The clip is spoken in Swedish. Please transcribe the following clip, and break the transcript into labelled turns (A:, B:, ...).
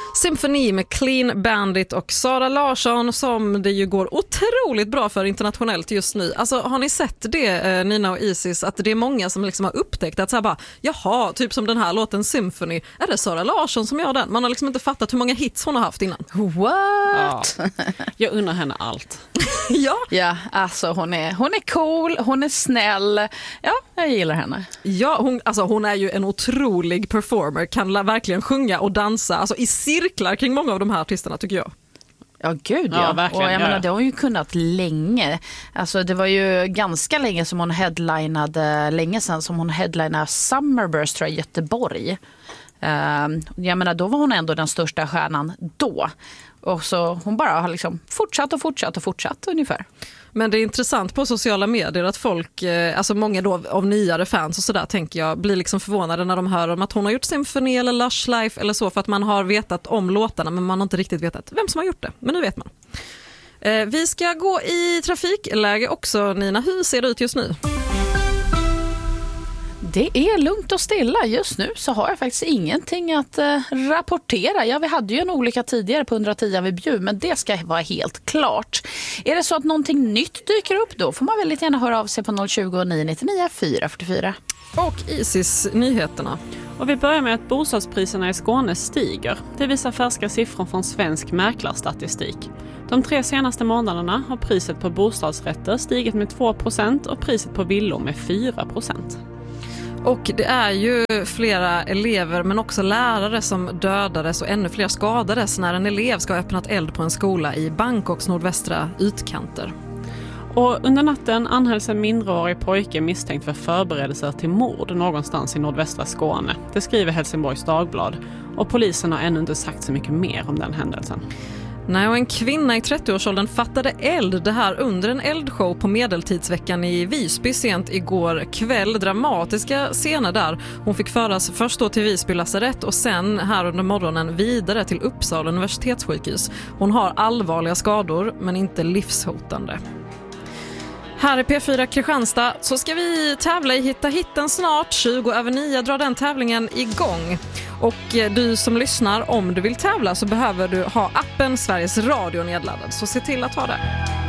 A: Symphony med Clean Bandit och Sara Larsson, som det ju går otroligt bra för internationellt just nu. Alltså, har ni sett det, Nina och Isis, att det är många som liksom har upptäckt att så här bara, jaha, typ som den här låten Symphony, är det Sara Larsson som gör den? Man har liksom inte fattat hur många hits hon har haft innan.
B: What?
C: Ja. Jag undrar henne allt.
B: Ja, alltså hon är cool, hon är snäll. Ja, jag gillar henne.
A: Ja, hon är ju en otrolig performer, kan verkligen sjunga och dansa, alltså i cirklar kring många av de här artisterna, tycker jag.
B: Ja, gud ja.
C: Verkligen,
B: och jag menar, det har hon ju kunnat länge. Alltså det var ju ganska länge som hon headlinade Summerburst, tror jag, i Göteborg. Jag menar, då var hon ändå den största stjärnan då. Och så hon bara har liksom fortsatt ungefär.
A: Men det är intressant på sociala medier att folk, alltså många då av nyare fans och sådär, tänker jag, blir liksom förvånade när de hör om att hon har gjort Symphony eller Lush Life eller så, för att man har vetat om låtarna men man har inte riktigt vetat vem som har gjort det. Men nu vet man. Vi ska gå i trafikläge också, Nina. Hur ser det ut just nu?
B: Det är lugnt och stilla. Just nu så har jag faktiskt ingenting att rapportera. Ja, vi hade ju en olycka tidigare på 110 vid Bjuv, men det ska vara helt klart. Är det så att någonting nytt dyker upp, då får man väldigt gärna höra av sig på 020 999 444.
A: Och Isis nyheterna.
C: Och vi börjar med att bostadspriserna i Skåne stiger. Det visar färska siffror från Svensk mäklarstatistik. De 3 senaste månaderna har priset på bostadsrätter stigit med 2% och priset på villor med 4%.
A: Och det är ju flera elever men också lärare som dödades och ännu fler skadades när en elev ska ha öppnat eld på en skola i Bangkoks nordvästra utkanter.
C: Och under natten anhölls en mindreårig pojke misstänkt för förberedelser till mord någonstans i nordvästra Skåne. Det skriver Helsingborgs Dagblad. Och polisen har ännu inte sagt så mycket mer om den händelsen.
A: Nej, och en kvinna i 30-årsåldern fattade eld, det här under en eldshow på Medeltidsveckan i Visby sent igår kväll. Dramatiska scener där. Hon fick föras först då till Visby lasarett och sen här under morgonen vidare till Uppsala universitetssjukhus. Hon har allvarliga skador men inte livshotande. Här i P4 Kristianstad så ska vi tävla i Hitta hitten snart. 20:09 drar den tävlingen igång. Och du som lyssnar, om du vill tävla så behöver du ha appen Sveriges Radio nedladdad. Så se till att ha det.